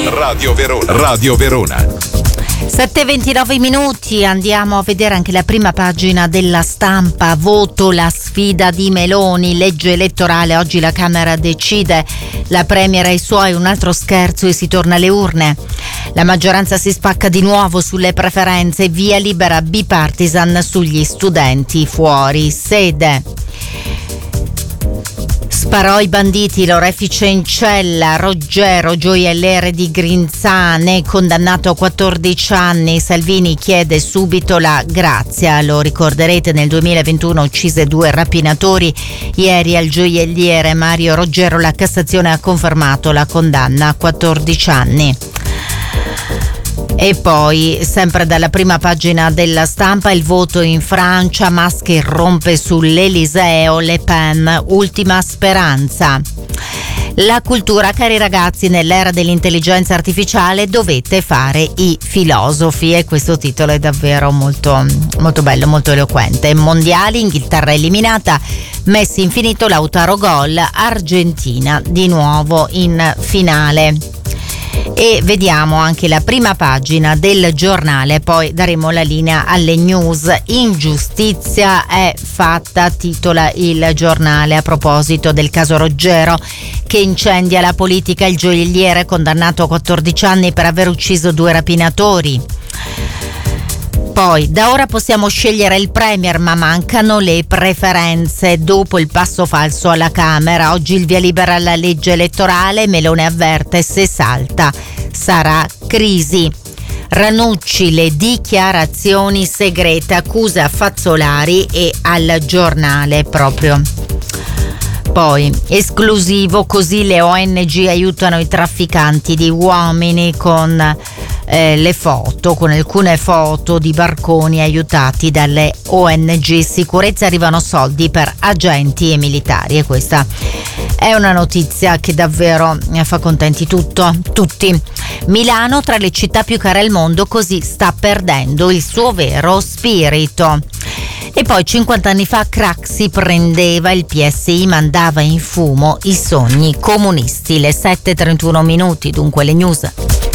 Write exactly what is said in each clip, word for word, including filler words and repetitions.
Radio Verona. Radio Verona. sette e ventinove minuti, andiamo a vedere anche la prima pagina della Stampa. Voto la sfida di Meloni, legge elettorale, oggi la Camera decide, la Premier e i suoi, un altro scherzo e si torna alle urne. La maggioranza si spacca di nuovo sulle preferenze, via libera bipartisan sugli studenti fuori sede. Sparò i banditi, l'orefice in cella, Roggero, gioielliere di Grinzane, condannato a quattordici anni. Salvini chiede subito la grazia, lo ricorderete, nel duemilaventuno uccise due rapinatori. Ieri al gioielliere Mario Roggero la Cassazione ha confermato la condanna a quattordici anni. E poi, sempre dalla prima pagina della Stampa, il voto in Francia, Musk irrompe sull'Eliseo, Le Pen, ultima speranza. La cultura, cari ragazzi, nell'era dell'intelligenza artificiale dovete fare i filosofi, e questo titolo è davvero molto, molto bello, molto eloquente. Mondiali, Inghilterra eliminata, Messi infinito, Lautaro gol, Argentina di nuovo in finale. E vediamo anche la prima pagina del giornale, poi daremo la linea alle news. Ingiustizia è fatta, titola il giornale a proposito del caso Roggero che incendia la politica. Il gioielliere condannato a quattordici anni per aver ucciso due rapinatori. Poi, da ora possiamo scegliere il Premier, ma mancano le preferenze. Dopo il passo falso alla Camera, oggi il via libera alla legge elettorale. Meloni avverte: se salta sarà crisi. Ranucci, le dichiarazioni segrete, accusa a Fazzolari e al giornale proprio. Poi, esclusivo, così le O N G aiutano i trafficanti di uomini, con eh, le foto, con alcune foto di barconi aiutati dalle O N G. Sicurezza, arrivano soldi per agenti e militari, e questa è una notizia che davvero fa contenti tutto, tutti. Milano, tra le città più care al mondo, così sta perdendo il suo vero spirito. E poi cinquanta anni fa Craxi prendeva, il P S I mandava in fumo i sogni comunisti. Le sette e trentuno minuti, dunque le news.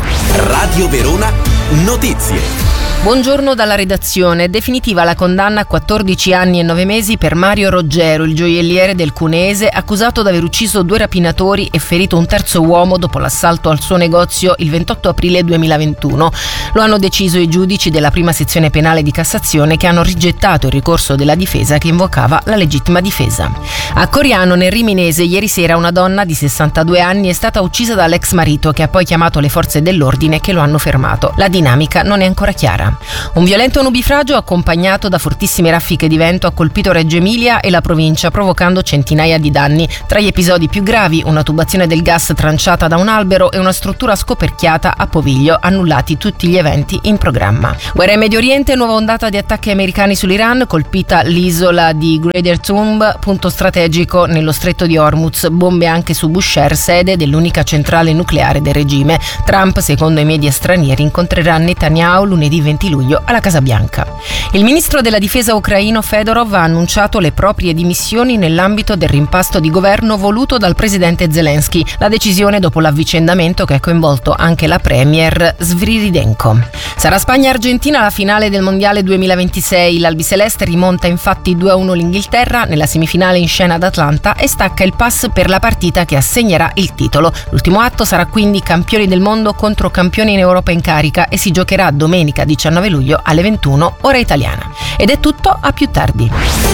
Radio Verona Notizie. Buongiorno dalla redazione. Definitiva la condanna a quattordici anni e nove mesi per Mario Roggero, il gioielliere del Cuneese, accusato di aver ucciso due rapinatori e ferito un terzo uomo dopo l'assalto al suo negozio il ventotto aprile duemilaventuno. Lo hanno deciso i giudici della prima sezione penale di Cassazione, che hanno rigettato il ricorso della difesa che invocava la legittima difesa. A Coriano, nel Riminese, ieri sera una donna di sessantadue anni è stata uccisa dall'ex marito, che ha poi chiamato le forze dell'ordine che lo hanno fermato. La dinamica non è ancora chiara. Un violento nubifragio accompagnato da fortissime raffiche di vento ha colpito Reggio Emilia e la provincia, provocando centinaia di danni. Tra gli episodi più gravi, una tubazione del gas tranciata da un albero e una struttura scoperchiata a Poviglio, annullati tutti gli eventi in programma. Guerra in Medio Oriente, nuova ondata di attacchi americani sull'Iran, colpita l'isola di Gdeir Tumb, punto strategico nello stretto di Hormuz, bombe anche su Bushehr, sede dell'unica centrale nucleare del regime. Trump, secondo i media stranieri, incontrerà Netanyahu lunedì venti luglio alla Casa Bianca. Il ministro della difesa ucraino Fedorov ha annunciato le proprie dimissioni nell'ambito del rimpasto di governo voluto dal presidente Zelensky. La decisione dopo l'avvicendamento che ha coinvolto anche la premier Sviridenko. Sarà Spagna-Argentina la finale del mondiale duemilaventisei. L'albiceleste rimonta infatti due a uno l'Inghilterra nella semifinale in scena ad Atlanta e stacca il pass per la partita che assegnerà il titolo. L'ultimo atto sarà quindi campioni del mondo contro campioni in Europa in carica e si giocherà domenica diciannove luglio alle ventuno ora italiana. Ed è tutto, a più tardi.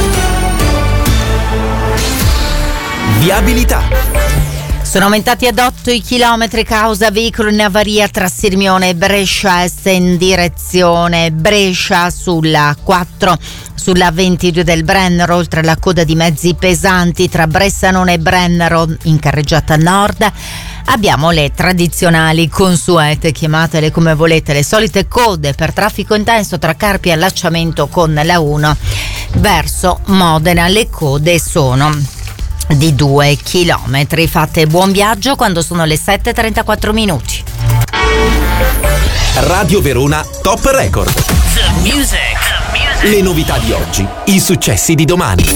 Viabilità. Sono aumentati ad otto i chilometri causa veicolo in avaria tra Sirmione e Brescia, est in direzione Brescia sulla quattro, sulla ventidue del Brennero, oltre alla coda di mezzi pesanti tra Bressanone e Brennero in carreggiata nord. Abbiamo le tradizionali, consuete, chiamatele come volete, le solite code per traffico intenso tra Carpi e allacciamento con la uno verso Modena. Le code sono di due chilometri. Fate buon viaggio quando sono le sette e trentaquattro minuti. Radio Verona Top Record. The music. The music. Le novità di oggi, i successi di domani.